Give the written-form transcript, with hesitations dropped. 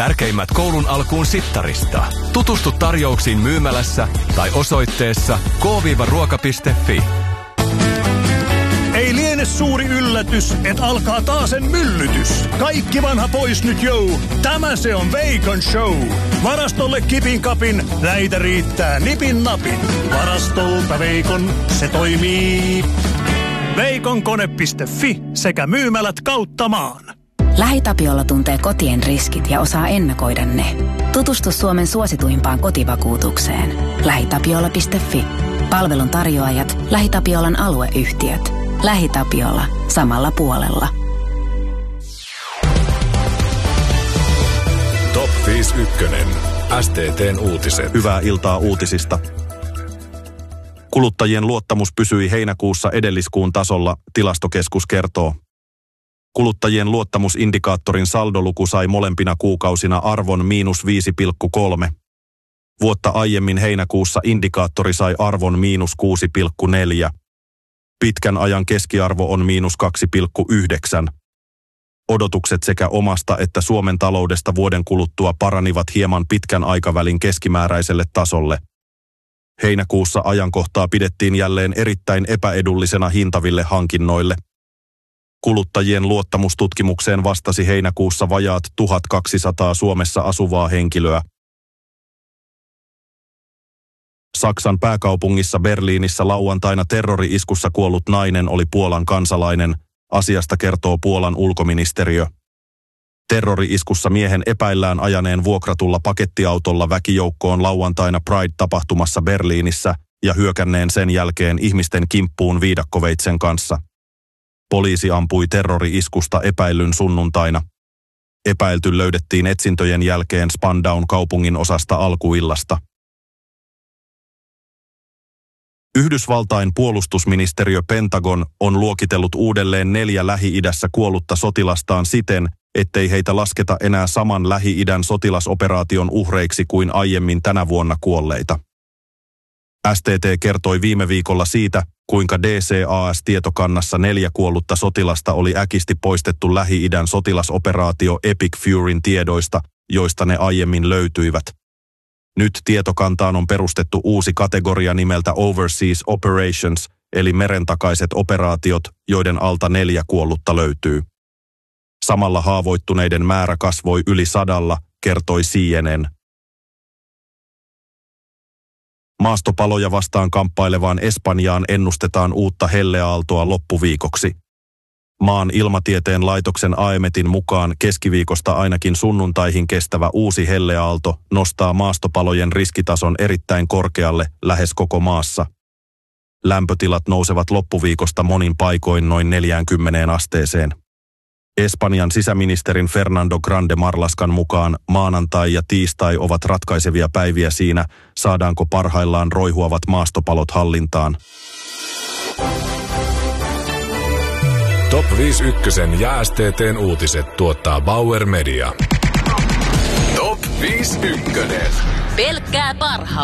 Tärkeimmät koulun alkuun sittarista. Tutustu tarjouksiin myymälässä tai osoitteessa k-ruoka.fi. Ei liene suuri yllätys, että alkaa taasen myllytys. Kaikki vanha pois nyt jou. Tämä se on Veikon show. Varastolle kipin kapin, näitä riittää nipin napin. Varastolta Veikon, se toimii. Veikonkone.fi sekä myymälät kautta maan. LähiTapiola tuntee kotien riskit ja osaa ennakoida ne. Tutustu Suomen suosituimpaan kotivakuutukseen. LähiTapiola.fi. Palvelun tarjoajat, LähiTapiolan alueyhtiöt. LähiTapiola. Samalla puolella. Top 51. STT:n uutiset. Hyvää iltaa uutisista. Kuluttajien luottamus pysyi heinäkuussa edelliskuun tasolla, Tilastokeskus kertoo. Kuluttajien luottamusindikaattorin saldoluku sai molempina kuukausina arvon -5,3. Vuotta aiemmin heinäkuussa indikaattori sai arvon -6,4. Pitkän ajan keskiarvo on -2,9. Odotukset sekä omasta että Suomen taloudesta vuoden kuluttua paranivat hieman pitkän aikavälin keskimääräiselle tasolle. Heinäkuussa ajankohtaa pidettiin jälleen erittäin epäedullisena hintaville hankinnoille. Kuluttajien luottamustutkimukseen vastasi heinäkuussa vajaat 1200 Suomessa asuvaa henkilöä. Saksan pääkaupungissa Berliinissä lauantaina terrori-iskussa kuollut nainen oli Puolan kansalainen, asiasta kertoo Puolan ulkoministeriö. Terrori-iskussa miehen epäillään ajaneen vuokratulla pakettiautolla väkijoukkoon lauantaina Pride-tapahtumassa Berliinissä ja hyökänneen sen jälkeen ihmisten kimppuun viidakkoveitsen kanssa. Poliisi ampui terrori-iskusta epäillyn sunnuntaina. Epäilty löydettiin etsintöjen jälkeen Spandaun kaupungin osasta alkuillasta. Yhdysvaltain puolustusministeriö Pentagon on luokitellut uudelleen 4 Lähi-idässä kuollutta sotilastaan siten, ettei heitä lasketa enää saman Lähi-idän sotilasoperaation uhreiksi kuin aiemmin tänä vuonna kuolleita. STT kertoi viime viikolla siitä, kuinka DCAS-tietokannassa 4 kuollutta sotilasta oli äkisti poistettu Lähi-idän sotilasoperaatio Epic Furyn tiedoista, joista ne aiemmin löytyivät. Nyt tietokantaan on perustettu uusi kategoria nimeltä Overseas Operations, eli merentakaiset operaatiot, joiden alta 4 kuollutta löytyy. Samalla haavoittuneiden määrä kasvoi yli 100, kertoi CNN. Maastopaloja vastaan kamppailevaan Espanjaan ennustetaan uutta helleaaltoa loppuviikoksi. Maan ilmatieteen laitoksen AEMETin mukaan keskiviikosta ainakin sunnuntaihin kestävä uusi helleaalto nostaa maastopalojen riskitason erittäin korkealle lähes koko maassa. Lämpötilat nousevat loppuviikosta monin paikoin noin 40 asteeseen. Espanjan sisäministerin Fernando Grande Marlascan mukaan maanantai ja tiistai ovat ratkaisevia päiviä siinä, saadaanko parhaillaan roihuavat maastopalot hallintaan. Top 51 ja STT:n uutiset tuottaa Bauer Media. Top 51. Pelkkää parhautta.